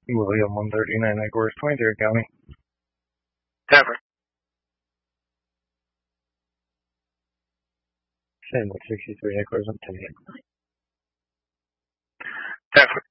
William 139 Edgeworth, 23rd County. Tavern. Same with 63 Edgeworth, 10. Tavern.